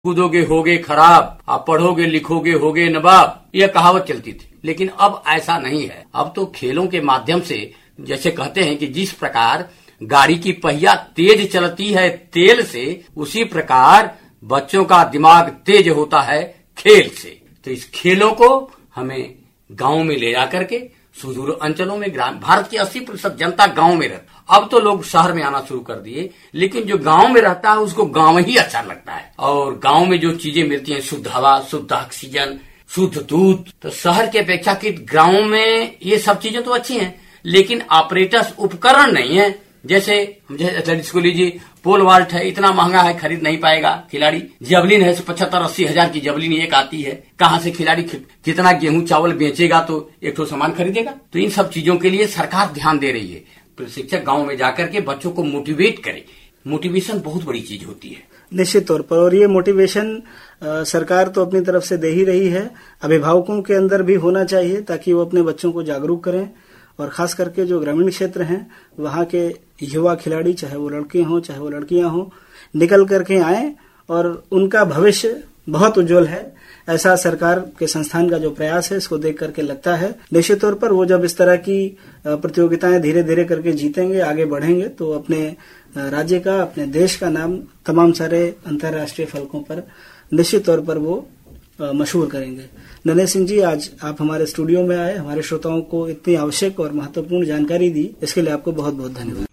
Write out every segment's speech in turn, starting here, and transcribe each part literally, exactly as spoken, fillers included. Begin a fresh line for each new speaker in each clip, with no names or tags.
कूदोगे होगे खराब, आप पढ़ोगे लिखोगे होगे नवाब, यह कहावत चलती थी। लेकिन अब ऐसा नहीं है। अब तो खेलों के माध्यम से, जैसे कहते हैं कि जिस प्रकार गाड़ी की पहिया तेज चलती है तेल से, उसी प्रकार बच्चों का दिमाग तेज होता है खेल से। तो इस खेलों को हमें गांव में ले जाकर के, सुदूर अंचलों में, ग्राम भारत की अस्सी प्रतिशत जनता गांव में रहती। अब तो लोग शहर में आना शुरू कर दिए, लेकिन जो गांव में रहता है उसको गांव ही अच्छा लगता है। और गांव में जो चीजें मिलती हैं, शुद्ध हवा, शुद्ध ऑक्सीजन, शुद्ध दूध, तो शहर की अपेक्षाकृत गांव में ये सब चीजें तो अच्छी हैं, लेकिन ऑपरेटर्स उपकरण नहीं है। जैसे एथलेटिक्स को लीजिए, पोल वॉल्ट है, इतना महंगा है, खरीद नहीं पाएगा खिलाड़ी। जबलिन है, पचहत्तर अस्सी हजार की जबलिन एक आती है, कहाँ से खिलाड़ी कितना गेहूं चावल बेचेगा तो एक तो सामान खरीदेगा। तो इन सब चीजों के लिए सरकार ध्यान दे रही है। प्रशिक्षक गांव में जाकर के बच्चों को मोटिवेट करे। मोटिवेशन बहुत बड़ी चीज होती है
निश्चित तौर पर, और ये मोटिवेशन सरकार तो अपनी तरफ से दे ही रही है, अभिभावकों के अंदर भी होना चाहिए ताकि वो अपने बच्चों को जागरूक करें। और खास करके जो ग्रामीण क्षेत्र हैं वहां के युवा खिलाड़ी, चाहे वो लड़के हों चाहे वो लड़कियां हों, निकल करके आएं और उनका भविष्य बहुत उज्जवल है। ऐसा सरकार के संस्थान का जो प्रयास है, इसको देख करके लगता है। निश्चित तौर पर वो जब इस तरह की प्रतियोगिताएं धीरे धीरे करके जीतेंगे, आगे बढ़ेंगे, तो अपने राज्य का, अपने देश का नाम तमाम सारे अंतर्राष्ट्रीय फलकों पर निश्चित तौर पर वो मशहूर करेंगे। नन्हे सिंह जी, आज आप हमारे स्टूडियो में आए, हमारे श्रोताओं को इतनी आवश्यक और महत्वपूर्ण जानकारी दी, इसके लिए आपको बहुत बहुत धन्यवाद।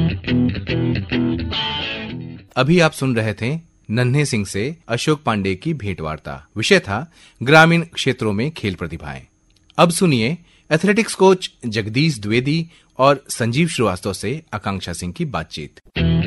अभी आप सुन रहे थे नन्हे सिंह से अशोक पांडे की भेंटवार्ता। विषय था ग्रामीण क्षेत्रों में खेल प्रतिभाएं। अब सुनिए एथलेटिक्स कोच जगदीश द्विवेदी और संजीव श्रीवास्तव से आकांक्षा सिंह की बातचीत।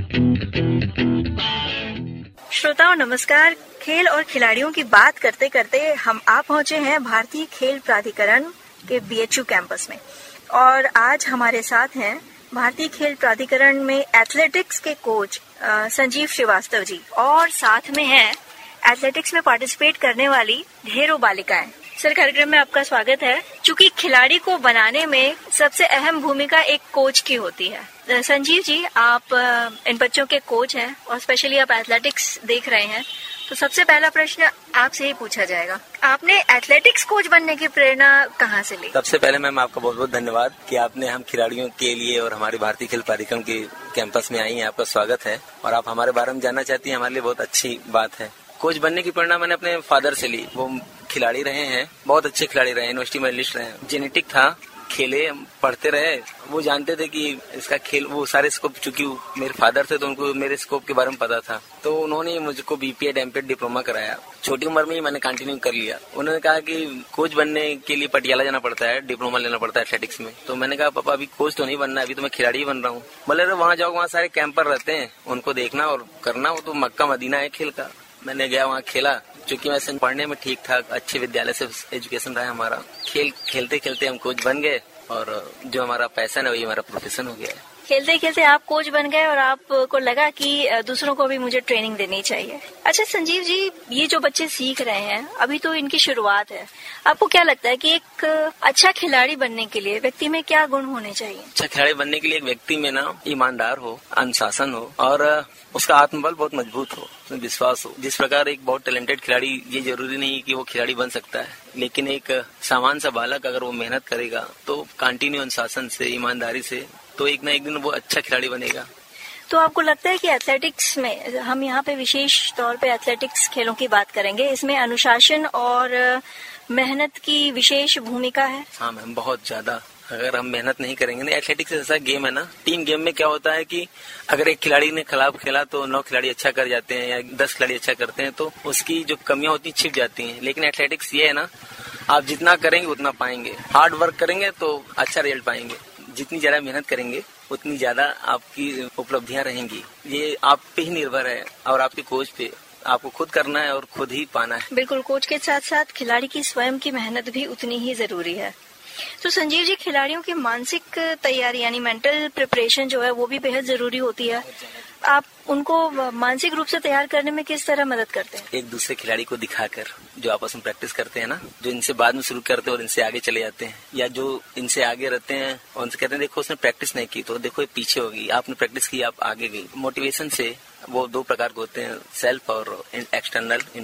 श्रोताओं नमस्कार। खेल और खिलाड़ियों की बात करते करते हम आ पहुंचे हैं भारतीय खेल प्राधिकरण के बीएचयू कैंपस में, और आज हमारे साथ हैं भारतीय खेल प्राधिकरण में एथलेटिक्स के कोच संजीव श्रीवास्तव जी, और साथ में हैं एथलेटिक्स में पार्टिसिपेट करने वाली ढेरों बालिकाएं। सर, कार्यक्रम में आपका स्वागत है। चूंकि खिलाड़ी को बनाने में सबसे अहम भूमिका एक कोच की होती है। संजीव जी, आप इन बच्चों के कोच हैं और स्पेशली आप एथलेटिक्स देख रहे हैं, तो सबसे पहला प्रश्न आपसे ही पूछा जाएगा, आपने एथलेटिक्स कोच बनने की प्रेरणा कहाँ से ली?
सबसे पहले मैम आपका बहुत बहुत धन्यवाद कि आपने हम खिलाड़ियों के लिए और हमारे भारतीय खेल प्राधिकरण के कैंपस में आई हैं। आपका स्वागत है और आप हमारे बारे में जानना चाहती हैं, हमारे लिए बहुत अच्छी बात है। कोच बनने की प्रेरणा मैंने अपने फादर से ली। वो खिलाड़ी रहे हैं, बहुत अच्छे खिलाड़ी रहे, यूनिवर्सिटी मेडलिस्ट रहे। जेनेटिक था, खेले, पढ़ते रहे। वो जानते थे कि इसका खेल, वो सारे स्कोप, चूंकि मेरे फादर थे तो उनको मेरे स्कोप के बारे में पता था, तो उन्होंने मुझको बीपीएड एमपीएड डिप्लोमा कराया। छोटी उम्र में ही मैंने कंटिन्यू कर लिया। उन्होंने कहा कि कोच बनने के लिए पटियाला जाना पड़ता है, डिप्लोमा लेना पड़ता है एथलेटिक्स में। तो मैंने कहा पापा अभी कोच तो नहीं बनना, अभी तो मैं खिलाड़ी ही बन रहा हूँ। बोले वहाँ जाओ, वहाँ सारे कैंपर रहते हैं, उनको देखना और करना, वो तो मक्का मदीना है खेल का। मैंने गया, वहाँ खेला। चूंकि वैसे पढ़ने में ठीक ठाक, अच्छे विद्यालय से एजुकेशन रहा हमारा। खेल खेलते खेलते हम कोच बन गए और जो हमारा पैशन है वही हमारा प्रोफेशन हो गया है।
खेलते खेलते आप कोच बन गए और आपको लगा कि दूसरों को भी मुझे ट्रेनिंग देनी चाहिए। अच्छा संजीव जी, ये जो बच्चे सीख रहे हैं, अभी तो इनकी शुरुआत है, आपको क्या लगता है कि एक अच्छा खिलाड़ी बनने के लिए व्यक्ति में क्या गुण होने चाहिए?
अच्छा खिलाड़ी बनने के लिए एक व्यक्ति में ना ईमानदार हो, अनुशासन हो और उसका आत्मबल बहुत मजबूत हो, विश्वास हो। जिस प्रकार एक बहुत टैलेंटेड खिलाड़ी, ये जरूरी नहीं कि वो खिलाड़ी बन सकता है, लेकिन एक सामान्य सा बालक अगर वो मेहनत करेगा तो कंटिन्यू अनुशासन से, ईमानदारी से, तो एक ना एक दिन वो अच्छा खिलाड़ी बनेगा।
तो आपको लगता है कि एथलेटिक्स में, हम यहाँ पे विशेष तौर पे एथलेटिक्स खेलों की बात करेंगे, इसमें अनुशासन और मेहनत की विशेष भूमिका है?
हाँ मैम, बहुत ज्यादा। अगर हम मेहनत नहीं करेंगे ना, एथलेटिक्स ऐसा गेम है ना, टीम गेम में क्या होता है कि अगर एक खिलाड़ी ने खिलाफ खेला तो नौ खिलाड़ी अच्छा कर जाते हैं या दस खिलाड़ी अच्छा करते हैं, तो उसकी जो कमियां होती हैं छिप जाती हैं। लेकिन एथलेटिक्स ये है ना, आप जितना करेंगे उतना पाएंगे। हार्ड वर्क करेंगे तो अच्छा रिजल्ट पाएंगे। जितनी ज्यादा मेहनत करेंगे उतनी ज्यादा आपकी उपलब्धियां रहेंगी। ये आप पे ही निर्भर है और आपके कोच पे। आपको खुद करना है और खुद ही पाना है।
बिल्कुल, कोच के साथ साथ खिलाड़ी की स्वयं की मेहनत भी उतनी ही जरूरी है। तो संजीव जी, खिलाड़ियों की मानसिक तैयारी यानी मेंटल प्रिपरेशन जो है वो भी बेहद जरूरी होती है। आप उनको मानसिक रूप से तैयार करने में किस तरह मदद करते हैं?
एक दूसरे खिलाड़ी को दिखाकर, जो आपस में प्रैक्टिस करते हैं ना, जो इनसे बाद में शुरू करते हैं और इनसे आगे चले जाते हैं, या जो इनसे आगे रहते हैं और उनसे कहते हैं देखो उसने प्रैक्टिस नहीं की तो देखो ये पीछे होगी, आपने प्रैक्टिस की आप आगे गई। मोटिवेशन से वो दो प्रकार के होते हैं, सेल्फ और एक्सटर्नल।